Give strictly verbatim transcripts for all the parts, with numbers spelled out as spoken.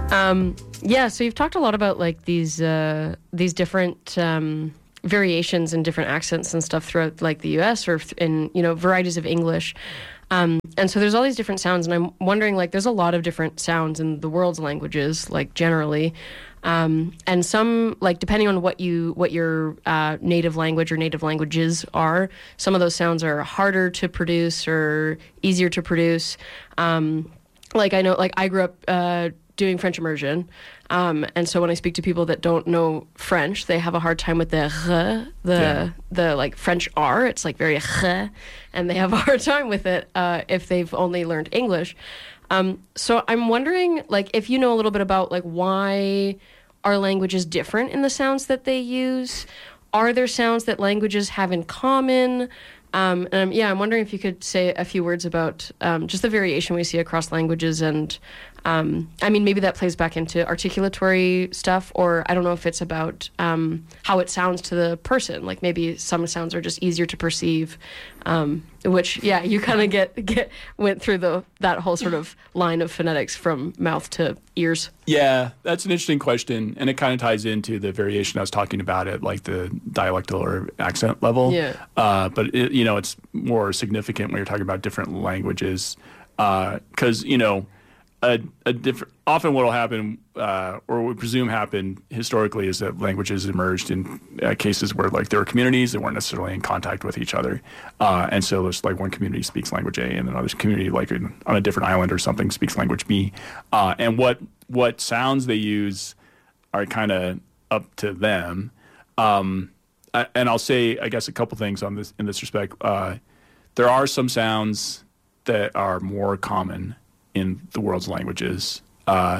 Um, yeah, so you've talked a lot about like these uh, these different um, variations and different accents and stuff throughout like the U S or in, you know, varieties of English. Um, and so there's all these different sounds, and I'm wondering, like, there's a lot of different sounds in the world's languages, like generally. Um, and some, like, depending on what you what your uh, native language or native languages are, some of those sounds are harder to produce or easier to produce. Um, like I know, like I grew up uh, doing French immersion, um, and so when I speak to people that don't know French, they have a hard time with the r, the yeah. the like French R. It's like very r, and they have a hard time with it uh, if they've only learned English. Um, so I'm wondering, like, if you know a little bit about like why are languages different in the sounds that they use? Are there sounds that languages have in common? Um, and um, yeah, I'm wondering if you could say a few words about um, just the variation we see across languages. And um, I mean, maybe that plays back into articulatory stuff, or I don't know if it's about um, how it sounds to the person. Like maybe some sounds are just easier to perceive, um, which, yeah, you kind of get, get went through the that whole sort of line of phonetics from mouth to ears. Yeah, that's an interesting question, and it kind of ties into the variation I was talking about at like the dialectal or accent level. Yeah. Uh, but it, you know, it's more significant when you're talking about different languages, because uh, you know, a, a different. Often, what will happen, uh, or we presume happened historically, is that languages emerged in uh, cases where like there were communities that weren't necessarily in contact with each other, uh, and so there's like one community speaks language A, and another community like in, on a different island or something speaks language B, uh, and what what sounds they use are kind of up to them. Um, I, and I'll say, I guess, a couple things on this in this respect. Uh, there are some sounds that are more common in the world's languages. Uh,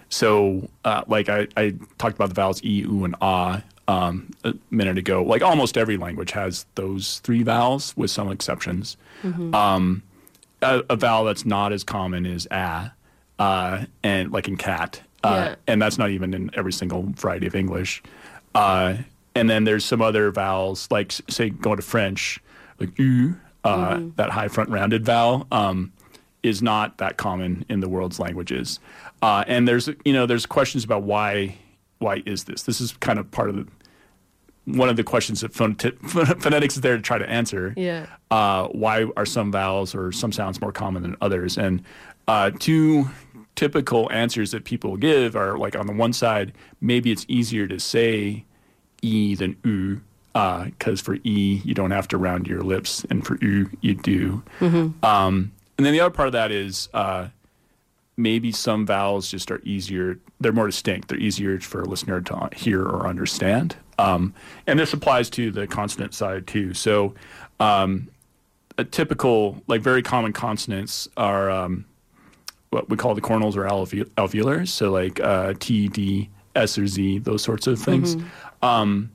so, uh, like I, I talked about the vowels E, U, and Ah um, a minute ago. Like almost every language has those three vowels, with some exceptions. Mm-hmm. Um, a, a vowel that's not as common is A, uh, and like in cat, uh, yeah. and that's not even in every single variety of English. Uh, and then there's some other vowels, like say going to French, like U, uh, mm-hmm. that high front rounded vowel. Um, is not that common in the world's languages. Uh, and there's, you know, there's questions about why, why is this? This is kind of part of the, one of the questions that phonet- phonetics is there to try to answer. Yeah. Uh, why are some vowels or some sounds more common than others? And uh, two typical answers that people give are like, on the one side, maybe it's easier to say E than U, because uh, for E, you don't have to round your lips, and for U, you do. Mm-hmm. Um, And then the other part of that is uh, maybe some vowels just are easier. They're more distinct. They're easier for a listener to hear or understand. Um, and this applies to the consonant side too. So um, a typical, like very common consonants are um, what we call the coronals or alve- alveolars. So like uh, T, D, S, or Z, those sorts of things. Mm-hmm. Um,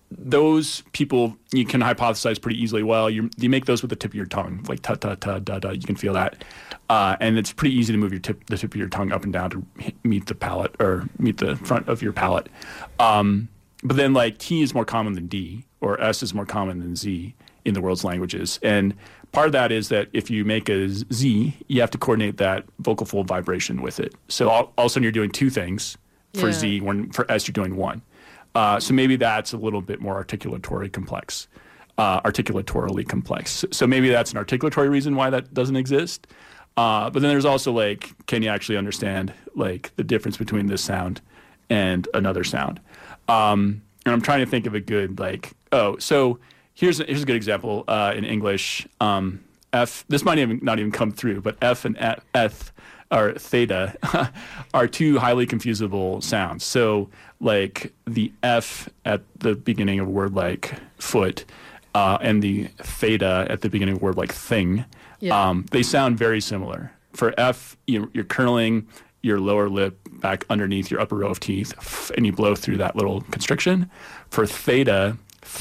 those people, you can hypothesize pretty easily. Well, you you make those with the tip of your tongue, like ta ta ta da da. You can feel that, uh, and it's pretty easy to move your tip, the tip of your tongue up and down to hit, meet the palate or meet the front of your palate. Um, but then, like T is more common than D, or S is more common than Z in the world's languages. And part of that is that if you make a Z, you have to coordinate that vocal fold vibration with it. So all, all of a sudden, you're doing two things for yeah. Z. When for S, you're doing one. Uh, so maybe that's a little bit more articulatory complex, uh, articulatorily complex. So maybe that's an articulatory reason why that doesn't exist. Uh, but then there's also like, can you actually understand like the difference between this sound and another sound? Um, and I'm trying to think of a good like, oh, so here's a, here's a good example uh, in English. Um, F, this might even not even come through, but F and F or theta are two highly confusable sounds. So like the F at the beginning of a word like foot uh, and the theta at the beginning of a word like thing, yeah. um, they sound very similar. For F, you're, you're curling your lower lip back underneath your upper row of teeth, and you blow through that little constriction. For theta,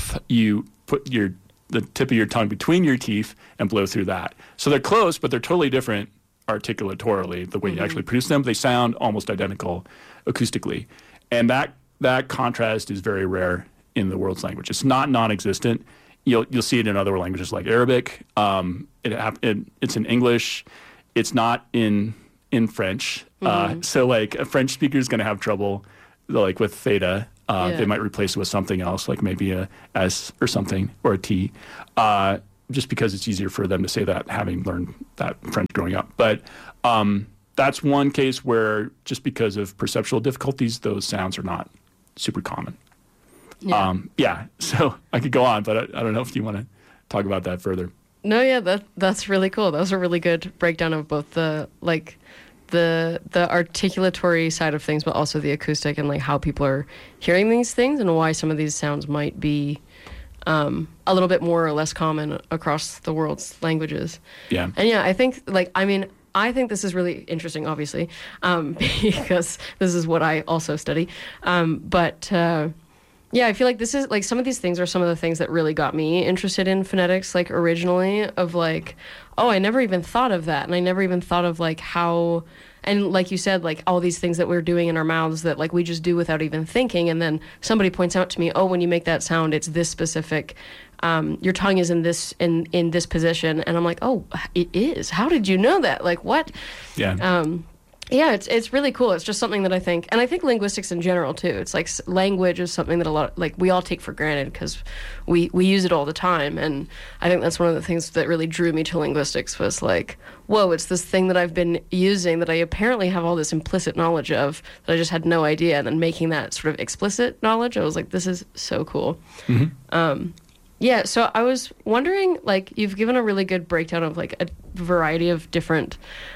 you put your the tip of your tongue between your teeth and blow through that. So they're close, but they're totally different articulatorily, the way mm-hmm. you actually produce them. They sound almost identical acoustically. And that that contrast is very rare in the world's language. It's not non-existent. You'll you'll see it in other languages like Arabic. Um, it, it it's in English. It's not in in French. Mm-hmm. Uh, so like a French speaker is going to have trouble like with theta. Uh, yeah. They might replace it with something else, like maybe a S or something, or a T, uh, just because it's easier for them to say that, having learned that French growing up. But um, that's one case where just because of perceptual difficulties, those sounds are not super common. Yeah. Um, yeah. So I could go on, but I, I don't know if you want to talk about that further. No, yeah, that that's really cool. That was a really good breakdown of both the like the the articulatory side of things, but also the acoustic and like how people are hearing these things and why some of these sounds might be um, a little bit more or less common across the world's languages. Yeah. And yeah, I think like I mean I think this is really interesting, obviously, um, because this is what I also study. Um, but uh, yeah, I feel like this is like some of these things are some of the things that really got me interested in phonetics, like originally of like, oh, I never even thought of that. And I never even thought of like how, and like you said, like all these things that we're doing in our mouths that like we just do without even thinking. And then somebody points out to me, oh, when you make that sound, it's this specific, um, your tongue is in this, in, in this position. And I'm like, oh, it is. How did you know that? Like what? Yeah. Um, Yeah, it's it's really cool. It's just something that I think, and I think linguistics in general too. It's like language is something that a lot, like we all take for granted because we we use it all the time. And I think that's one of the things that really drew me to linguistics was like, whoa, it's this thing that I've been using that I apparently have all this implicit knowledge of that I just had no idea. And then making that sort of explicit knowledge, I was like, this is so cool. Mm-hmm. Um, yeah, so I was wondering, like, you've given a really good breakdown of like a variety of different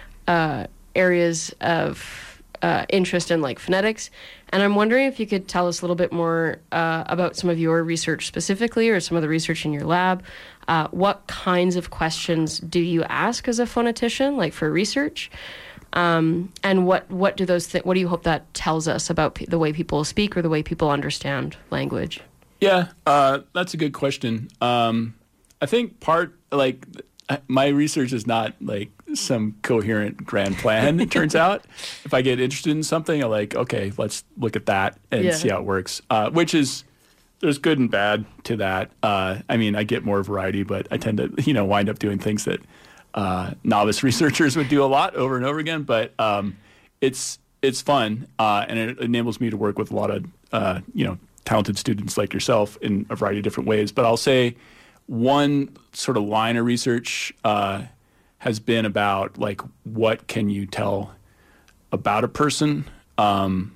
Uh, areas of uh, interest in like phonetics, and I'm wondering if you could tell us a little bit more uh, about some of your research specifically, or some of the research in your lab. Uh, what kinds of questions do you ask as a phonetician, like for research, um, and what what do those th- what do you hope that tells us about p- the way people speak or the way people understand language? Yeah, uh, that's a good question. Um, I think part like. My research is not like some coherent grand plan, it turns out. If I get interested in something, I'm like, okay, let's look at that and yeah. see how it works, uh, which is, there's good and bad to that. Uh, I mean, I get more variety, but I tend to, you know, wind up doing things that uh, novice researchers would do a lot over and over again. But um, it's it's fun, uh, and it enables me to work with a lot of, uh, you know, talented students like yourself in a variety of different ways. But I'll say, one sort of line of research uh, has been about like what can you tell about a person um,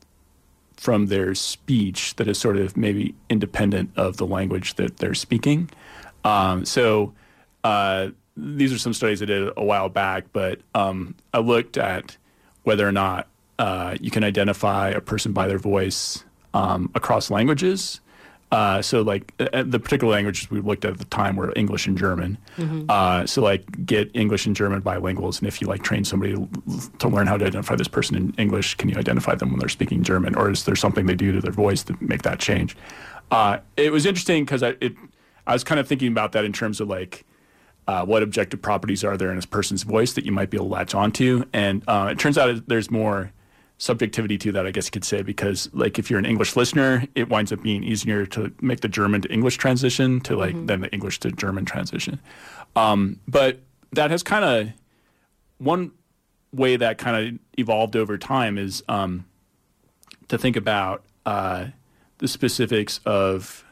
from their speech that is sort of maybe independent of the language that they're speaking. Um, so uh, these are some studies I did a while back, but um, I looked at whether or not uh, you can identify a person by their voice um, across languages. Uh, so like uh, the particular languages we looked at at the time were English and German. Mm-hmm. Uh, so like get English and German bilinguals, and if you like train somebody to, to learn how to identify this person in English, can you identify them when they're speaking German, or is there something they do to their voice to make that change? Uh, it was interesting because I it I was kind of thinking about that in terms of like uh, what objective properties are there in a person's voice that you might be able to latch onto, and uh, it turns out there's more subjectivity to that, I guess you could say, because like if you're an English listener, it winds up being easier to make the German to English transition to like mm-hmm. than the English to German transition. Um, but that has kind of one way that kind of evolved over time is um, to think about uh, the specifics of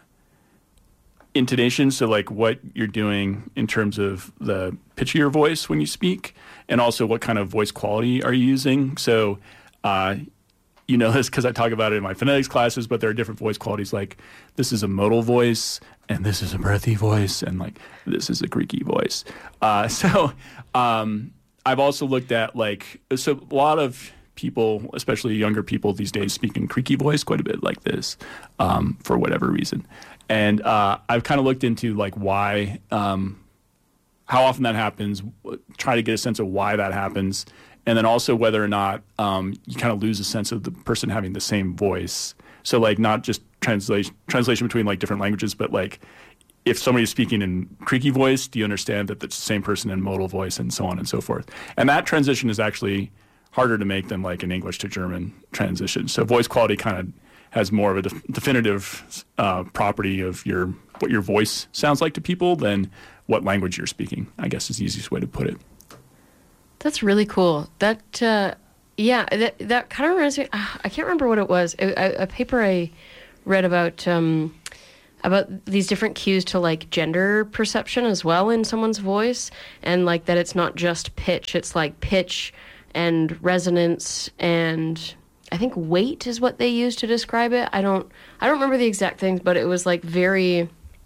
intonation. So like what you're doing in terms of the pitch of your voice when you speak, and also what kind of voice quality are you using. So Uh, you know this because I talk about it in my phonetics classes, but there are different voice qualities. Like this is a modal voice, and this is a breathy voice, and like this is a creaky voice. Uh, so um, I've also looked at like so a lot of people, especially younger people these days, speak in creaky voice quite a bit, like this, um, for whatever reason. And uh, I've kind of looked into like why, um, how often that happens, try to get a sense of why that happens. And then also whether or not um, you kind of lose a sense of the person having the same voice. So like not just translation translation between like different languages, but like if somebody's speaking in creaky voice, do you understand that it's the same person in modal voice, and so on and so forth. And that transition is actually harder to make than like an English to German transition. So voice quality kind of has more of a def- definitive uh, property of your what your voice sounds like to people than what language you're speaking, I guess is the easiest way to put it. That's really cool. That, uh, yeah, that, that kind of reminds me, uh, I can't remember what it was. A, a, a paper I read about, um, about these different cues to like gender perception as well in someone's voice. And like that it's not just pitch, it's like pitch and resonance and I think weight is what they use to describe it. I don't, I don't remember the exact things, but it was like very...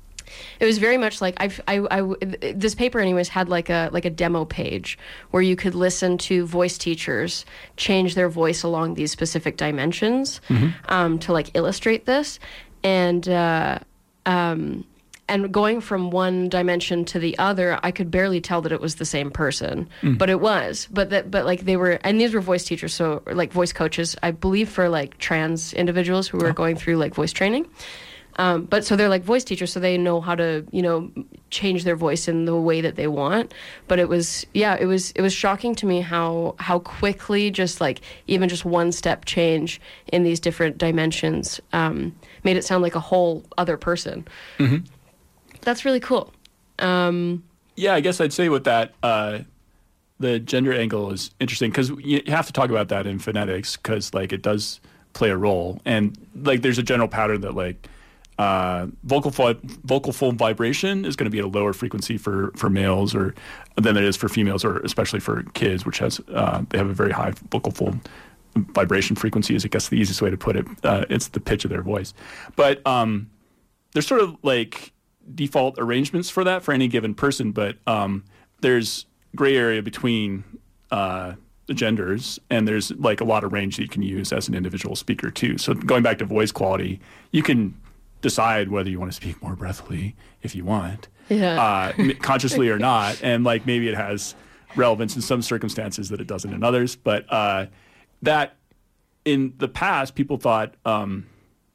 It was very much like I've, I, I, this paper, anyways, had like a like a demo page where you could listen to voice teachers change their voice along these specific dimensions mm-hmm. um, to like illustrate this, and uh, um, and going from one dimension to the other, I could barely tell that it was the same person, mm. but it was. But that, but like they were, and these were voice teachers, so like voice coaches, I believe, for like trans individuals who were oh. going through like voice training. Um, but so they're like voice teachers, so they know how to, you know, change their voice in the way that they want. But it was, yeah, it was, it was shocking to me how, how quickly just like even just one step change in these different dimensions um, made it sound like a whole other person. Mm-hmm. That's really cool. Um, yeah, I guess I'd say with that, uh, the gender angle is interesting because you have to talk about that in phonetics because like it does play a role. And like there's a general pattern that like, Uh, vocal fo- vocal fold vibration is going to be at a lower frequency for, for males or than it is for females, or especially for kids, which has uh, they have a very high vocal fold vibration frequency. Is I guess the easiest way to put it. Uh, it's the pitch of their voice, but um, there's sort of like default arrangements for that for any given person. But um, there's gray area between uh, the genders, and there's like a lot of range that you can use as an individual speaker too. So going back to voice quality, you can decide whether you want to speak more breathily if you want, yeah. uh, consciously or not. And like maybe it has relevance in some circumstances that it doesn't in others. But uh, that in the past, people thought um,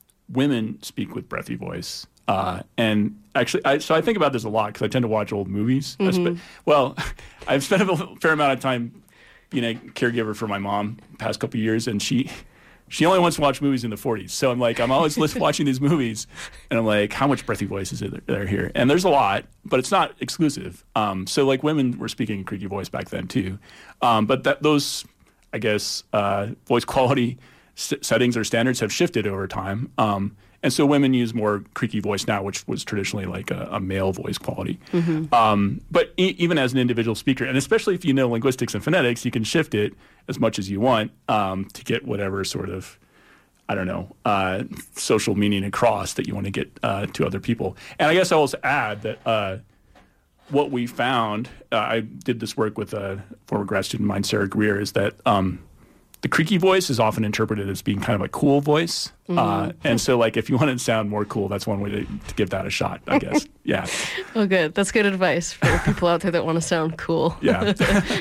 women speak with breathy voice. Uh, and actually, I, so I think about this a lot because I tend to watch old movies. Mm-hmm. Spe- well, I've spent a fair amount of time being a caregiver for my mom the past couple of years, and she... She only wants to watch movies in the forties. So I'm like, I'm always watching these movies, and I'm like, how much breathy voice is there here? And there's a lot, but it's not exclusive. Um, so like women were speaking creaky voice back then too. Um, but that those, I guess, uh, voice quality s- settings or standards have shifted over time. Um, and so women use more creaky voice now, which was traditionally like a, a male voice quality. Mm-hmm. Um, but e- even as an individual speaker, and especially if you know linguistics and phonetics, you can shift it as much as you want um, to get whatever sort of, I don't know, uh, social meaning across that you want to get uh, to other people. And I guess I will also add that uh, what we found, uh, I did this work with a former grad student of mine, Sarah Greer, is that um, the creaky voice is often interpreted as being kind of a cool voice. Mm-hmm. Uh, and so like if you want to sound more cool, that's one way to, to give that a shot, I guess. Yeah. Oh, good. That's good advice for people out there that want to sound cool. Yeah.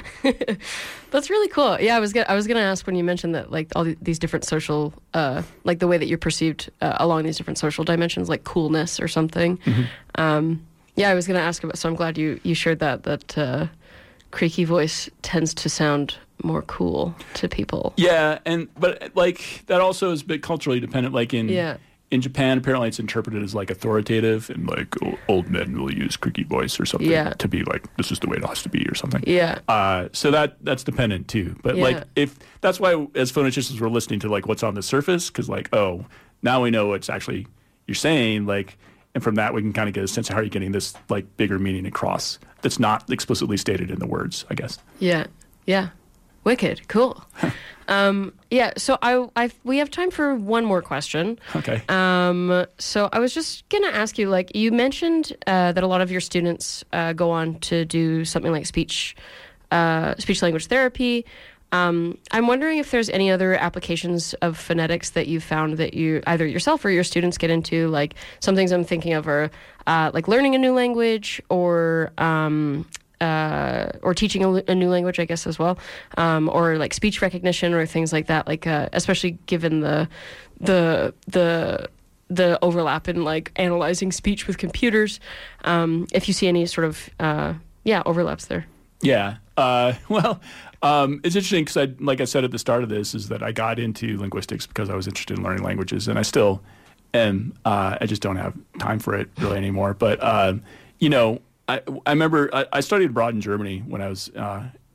That's really cool. Yeah, I was gonna, I was going to ask when you mentioned that like all these different social, uh, like the way that you're perceived uh, along these different social dimensions, like coolness or something. Mm-hmm. Um, yeah, I was going to ask about, so I'm glad you, you shared that, that uh, creaky voice tends to sound more cool to people. Yeah, and but like that also is a bit culturally dependent. Like in yeah. in Japan, apparently it's interpreted as like authoritative, and like o- old men will use creaky voice or something yeah. to be like this is the way it has to be or something. Yeah. Uh, so that that's dependent too. But yeah. like if that's why as phoneticists we're listening to like what's on the surface because like oh now we know what's actually you're saying like. And from that, we can kind of get a sense of how you're getting this like bigger meaning across that's not explicitly stated in the words, I guess. Yeah, yeah, wicked, cool. um, yeah, so I, I, we have time for one more question. Okay. Um, so I was just gonna ask you, like you mentioned uh, that a lot of your students uh, go on to do something like speech, uh, speech language therapy. Um, I'm wondering if there's any other applications of phonetics that you've found that you either yourself or your students get into. Like some things I'm thinking of are uh, like learning a new language or um, uh, or teaching a, a new language, I guess as well, um, or like speech recognition or things like that. Like uh, especially given the the the the overlap in like analyzing speech with computers. Um, if you see any sort of uh, yeah overlaps there. Yeah. Uh, well. Um, it's interesting because, I, like I said at the start of this, is that I got into linguistics because I was interested in learning languages, and I still am. Uh, I just don't have time for it really anymore. But uh, you know, I, I remember I, I studied abroad in Germany when I was uh,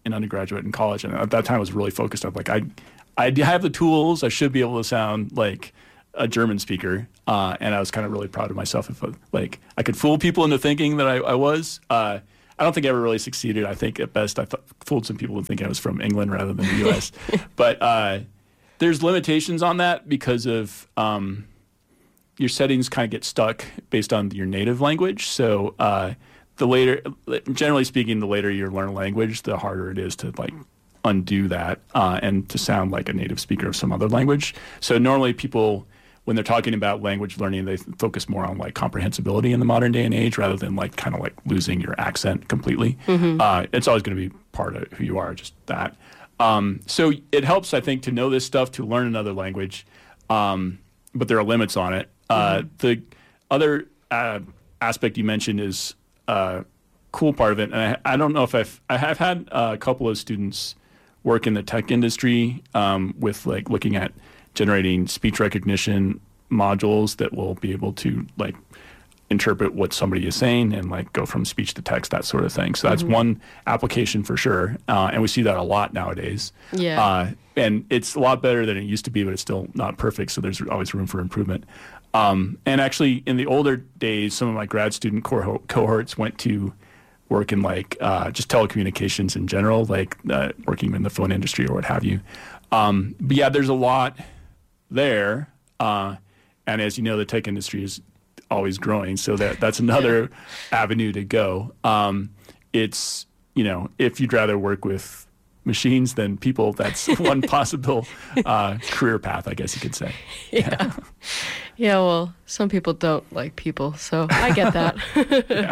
in undergraduate and college. And at that time, I was really focused on like I, I have the tools. I should be able to sound like a German speaker, uh, and I was kind of really proud of myself if like I could fool people into thinking that I, I was. Uh, I don't think I ever really succeeded. I think at best I th- fooled some people into thinking I was from England rather than the U S But uh, there's limitations on that because of um, your settings kind of get stuck based on your native language. So uh, the later, generally speaking, the later you learn a language, the harder it is to like undo that uh, and to sound like a native speaker of some other language. So normally people, when they're talking about language learning, they focus more on like comprehensibility in the modern day and age rather than like kind of like losing your accent completely. Mm-hmm. Uh, it's always going to be part of who you are, just that. Um, so it helps, I think, to know this stuff, to learn another language, um, but there are limits on it. Uh, mm-hmm. The other uh, aspect you mentioned is a uh, cool part of it, and I, I don't know if I've I have had a couple of students work in the tech industry um, with like looking at generating speech recognition modules that will be able to like interpret what somebody is saying and like go from speech to text, that sort of thing. So that's mm-hmm. one application for sure. Uh, and we see that a lot nowadays. Yeah. Uh, and it's a lot better than it used to be, but it's still not perfect. So there's always room for improvement. Um, and actually in the older days, some of my grad student co- cohorts went to work in like uh, just telecommunications in general, like uh, working in the phone industry or what have you. Um, but yeah, there's a lot there, uh, and as you know, the tech industry is always growing, so that that's another avenue to go. Um, it's, you know, if you'd rather work with machines than people, that's one possible uh, career path, I guess you could say. Yeah. yeah, yeah. Well, some people don't like people, so I get that. yeah.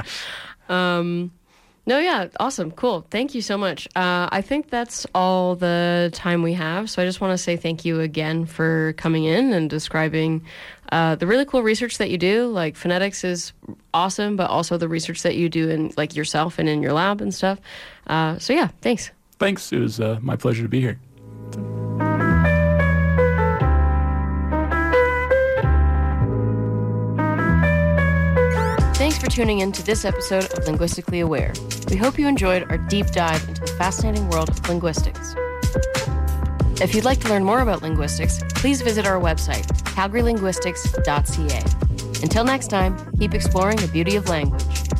Um, No, yeah, awesome, cool. Thank you so much. Uh, I think that's all the time we have. So I just want to say thank you again for coming in and describing uh, the really cool research that you do. Like phonetics is awesome, but also the research that you do in like yourself and in your lab and stuff. Uh, so yeah, thanks. Thanks. It was uh, my pleasure to be here. Thanks for tuning in to this episode of Linguistically Aware. We hope you enjoyed our deep dive into the fascinating world of linguistics. If you'd like to learn more about linguistics, please visit our website, calgary linguistics dot c a. Until next time, keep exploring the beauty of language.